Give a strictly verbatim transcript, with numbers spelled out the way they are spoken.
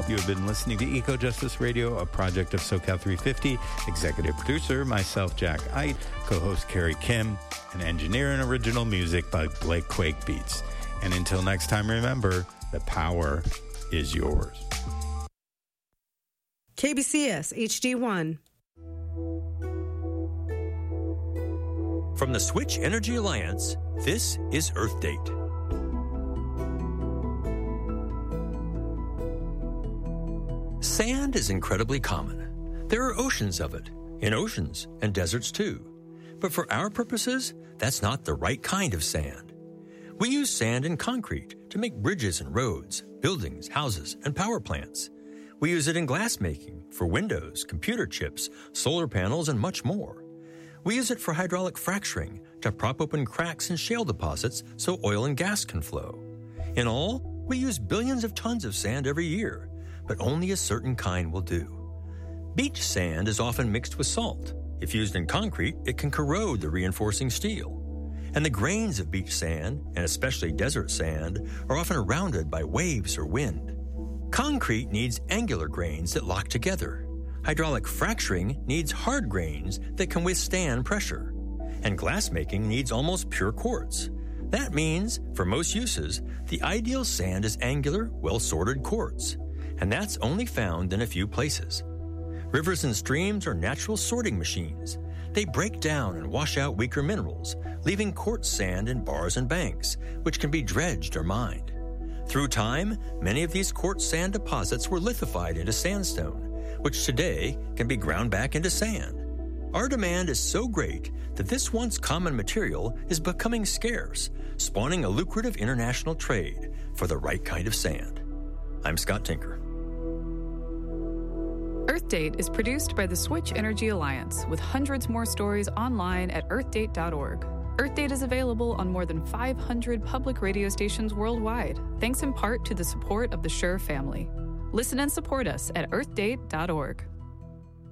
You have been listening to Eco Justice Radio, a project of SoCal three fifty. Executive producer, myself, Jack Ite. Co-host, Carrie Kim. And engineer and original music by Blake Quake Beats. And until next time, remember, the power is yours. K B C S H D one. From the Switch Energy Alliance, this is Earth Date. Sand is incredibly common. There are oceans of it, in oceans and deserts too. But for our purposes, that's not the right kind of sand. We use sand and concrete to make bridges and roads, buildings, houses, and power plants. We use it in glass making, for windows, computer chips, solar panels, and much more. We use it for hydraulic fracturing to prop open cracks in shale deposits so oil and gas can flow. In all, we use billions of tons of sand every year, but only a certain kind will do. Beach sand is often mixed with salt. If used in concrete, it can corrode the reinforcing steel. And the grains of beach sand, and especially desert sand, are often rounded by waves or wind. Concrete needs angular grains that lock together. Hydraulic fracturing needs hard grains that can withstand pressure. And glass making needs almost pure quartz. That means, for most uses, the ideal sand is angular, well-sorted quartz. And that's only found in a few places. Rivers and streams are natural sorting machines. They break down and wash out weaker minerals, leaving quartz sand in bars and banks, which can be dredged or mined. Through time, many of these quartz sand deposits were lithified into sandstone, which today can be ground back into sand. Our demand is so great that this once common material is becoming scarce, spawning a lucrative international trade for the right kind of sand. I'm Scott Tinker. Earth Date is produced by the Switch Energy Alliance, with hundreds more stories online at earth date dot org. Earth Date is available on more than five hundred public radio stations worldwide, thanks in part to the support of the Shure family. Listen and support us at earth date dot org.